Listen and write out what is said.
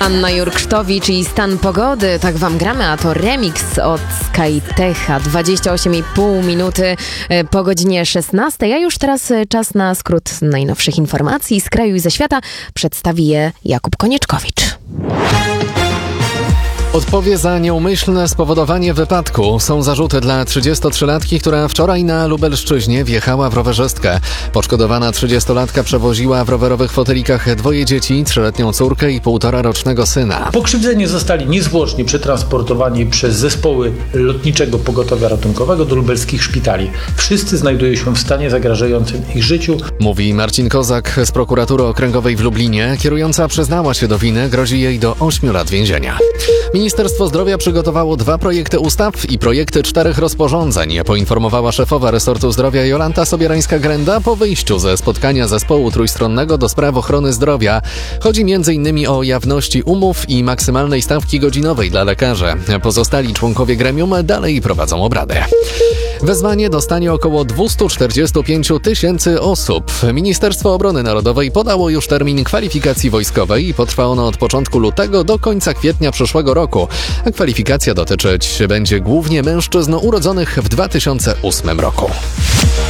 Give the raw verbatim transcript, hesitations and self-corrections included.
Anna Jurksztowicz i Stan pogody. Tak wam gramy, a to remix od Skytecha. dwadzieścia osiem i pół minuty po godzinie szesnastej. A już teraz czas na skrót najnowszych informacji z kraju i ze świata. Przedstawi je Jakub Konieczkowicz. Odpowie za nieumyślne spowodowanie wypadku. Są zarzuty dla trzydziestotrzylatki, która wczoraj na Lubelszczyźnie wjechała w rowerzystkę. Poszkodowana trzydziestolatka przewoziła w rowerowych fotelikach dwoje dzieci, trzyletnią córkę i półtorarocznego syna. Pokrzywdzeni zostali niezwłocznie przetransportowani przez zespoły Lotniczego Pogotowia Ratunkowego do lubelskich szpitali. Wszyscy znajdują się w stanie zagrażającym ich życiu. Mówi Marcin Kozak z prokuratury okręgowej w Lublinie. Kierująca przyznała się do winy, grozi jej do ośmiu lat więzienia. Ministerstwo Zdrowia przygotowało dwa projekty ustaw i projekty czterech rozporządzeń, poinformowała szefowa resortu zdrowia Jolanta Sobierańska-Grenda po wyjściu ze spotkania zespołu trójstronnego do spraw ochrony zdrowia. Chodzi między innymi o jawności umów i maksymalnej stawki godzinowej dla lekarzy. Pozostali członkowie gremium dalej prowadzą obrady. Wezwanie dostanie około dwieście czterdzieści pięć tysięcy osób. Ministerstwo Obrony Narodowej podało już termin kwalifikacji wojskowej i potrwa ono od początku lutego do końca kwietnia przyszłego roku. A kwalifikacja dotyczyć będzie głównie mężczyzn urodzonych w dwa tysiące ósmym roku.